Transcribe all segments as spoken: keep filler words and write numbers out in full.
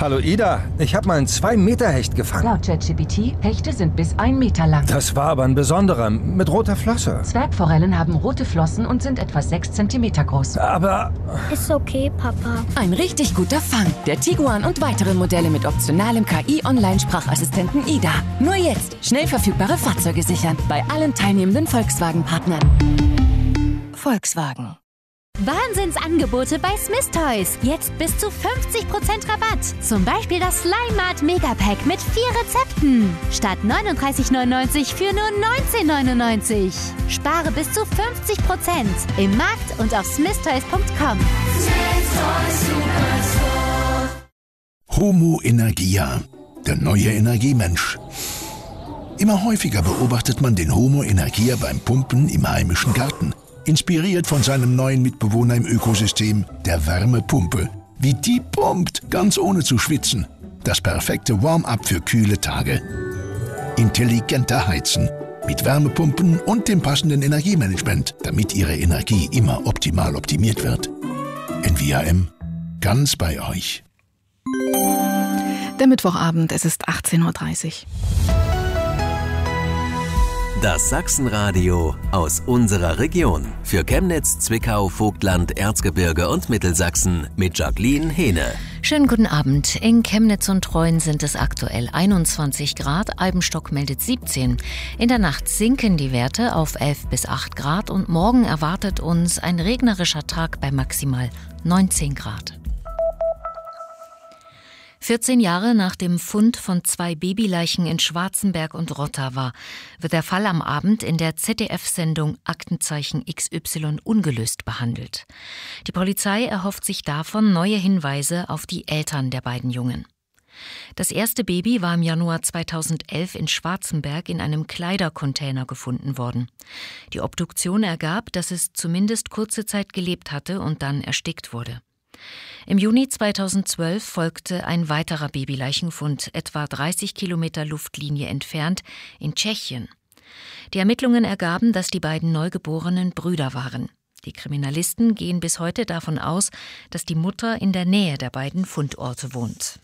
Hallo Ida, ich habe mal einen zwei Meter Hecht gefangen. Laut ChatGPT, Hechte sind bis ein Meter lang. Das war aber ein besonderer, mit roter Flosse. Zwergforellen haben rote Flossen und sind etwa sechs Zentimeter groß. Aber... Ist okay, Papa. Ein richtig guter Fang. Der Tiguan und weitere Modelle mit optionalem K I-Online-Sprachassistenten Ida. Nur jetzt schnell verfügbare Fahrzeuge sichern. Bei allen teilnehmenden Volkswagen-Partnern. Volkswagen. Wahnsinnsangebote bei Smith Toys. Jetzt bis zu fünfzig Prozent Rabatt. Zum Beispiel das Slime Mart Megapack mit vier Rezepten. Statt neununddreißig neunundneunzig für nur neunzehn neunundneunzig. Spare bis zu fünfzig Prozent im Markt und auf smith toys punkt com. Homo Energia, der neue Energiemensch. Immer häufiger beobachtet man den Homo Energia beim Pumpen im heimischen Garten. Inspiriert von seinem neuen Mitbewohner im Ökosystem, der Wärmepumpe. Wie die pumpt, ganz ohne zu schwitzen. Das perfekte Warm-up für kühle Tage. Intelligenter Heizen. Mit Wärmepumpen und dem passenden Energiemanagement, damit Ihre Energie immer optimal optimiert wird. N V A M. Ganz bei euch. Der Mittwochabend, es ist achtzehn Uhr dreißig. Das Sachsenradio aus unserer Region. Für Chemnitz, Zwickau, Vogtland, Erzgebirge und Mittelsachsen mit Jacqueline Hehne. Schönen guten Abend. In Chemnitz und Treuen sind es aktuell einundzwanzig Grad. Eibenstock meldet siebzehn. In der Nacht sinken die Werte auf elf bis acht Grad und morgen erwartet uns ein regnerischer Tag bei maximal neunzehn Grad. vierzehn Jahre nach dem Fund von zwei Babyleichen in Schwarzenberg und Rotterdam wird der Fall am Abend in der Z D F-Sendung Aktenzeichen X Y ungelöst behandelt. Die Polizei erhofft sich davon neue Hinweise auf die Eltern der beiden Jungen. Das erste Baby war im Januar zweitausendelf in Schwarzenberg in einem Kleidercontainer gefunden worden. Die Obduktion ergab, dass es zumindest kurze Zeit gelebt hatte und dann erstickt wurde. Im Juni zweitausendzwölf folgte ein weiterer Babyleichenfund, etwa dreißig Kilometer Luftlinie entfernt, in Tschechien. Die Ermittlungen ergaben, dass die beiden Neugeborenen Brüder waren. Die Kriminalisten gehen bis heute davon aus, dass die Mutter in der Nähe der beiden Fundorte wohnt.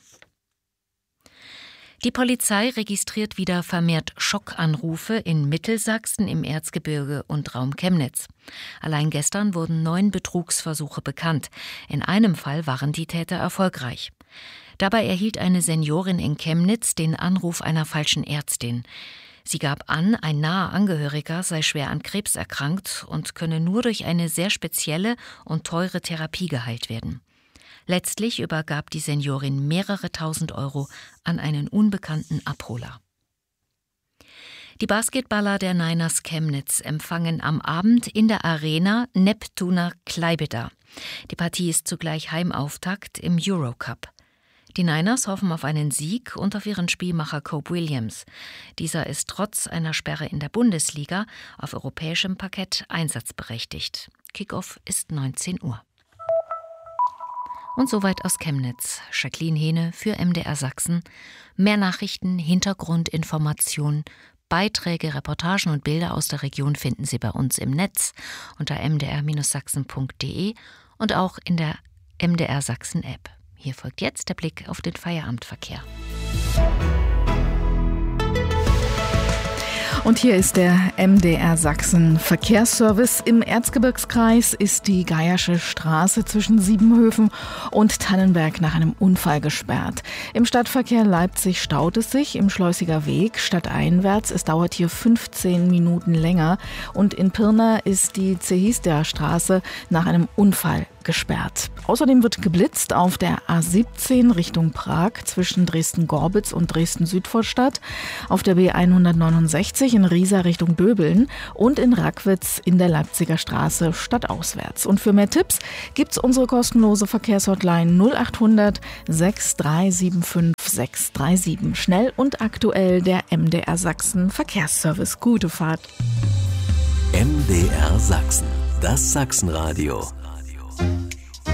Die Polizei registriert wieder vermehrt Schockanrufe in Mittelsachsen, im Erzgebirge und Raum Chemnitz. Allein gestern wurden neun Betrugsversuche bekannt. In einem Fall waren die Täter erfolgreich. Dabei erhielt eine Seniorin in Chemnitz den Anruf einer falschen Ärztin. Sie gab an, ein naher Angehöriger sei schwer an Krebs erkrankt und könne nur durch eine sehr spezielle und teure Therapie geheilt werden. Letztlich übergab die Seniorin mehrere tausend Euro an einen unbekannten Abholer. Die Basketballer der Niners Chemnitz empfangen am Abend in der Arena Neptuna Klaipėda. Die Partie ist zugleich Heimauftakt im Eurocup. Die Niners hoffen auf einen Sieg und auf ihren Spielmacher Cope Williams. Dieser ist trotz einer Sperre in der Bundesliga auf europäischem Parkett einsatzberechtigt. Kickoff ist neunzehn Uhr. Und soweit aus Chemnitz. Jacqueline Hehne für M D R Sachsen. Mehr Nachrichten, Hintergrundinformationen, Beiträge, Reportagen und Bilder aus der Region finden Sie bei uns im Netz unter m d r Bindestrich sachsen punkt d e und auch in der M D R Sachsen App. Hier folgt jetzt der Blick auf den Feierabendverkehr. Und hier ist der M D R Sachsen Verkehrsservice. Im Erzgebirgskreis ist die Geiersche Straße zwischen Siebenhöfen und Tannenberg nach einem Unfall gesperrt. Im Stadtverkehr Leipzig staut es sich im Schleusiger Weg stadteinwärts. Es dauert hier fünfzehn Minuten länger. Und in Pirna ist die Zehistea Straße nach einem Unfall gesperrt. Außerdem wird geblitzt auf der A siebzehn Richtung Prag zwischen Dresden-Gorbitz und Dresden-Südvorstadt, auf der B hundertneunundsechzig in Riesa Richtung Döbeln und in Rackwitz in der Leipziger Straße stadtauswärts. Und für mehr Tipps gibt's unsere kostenlose Verkehrshotline null achthundert sechs drei sieben fünf sechs drei sieben. Schnell und aktuell der M D R Sachsen Verkehrsservice. Gute Fahrt. M D R Sachsen, das Sachsenradio.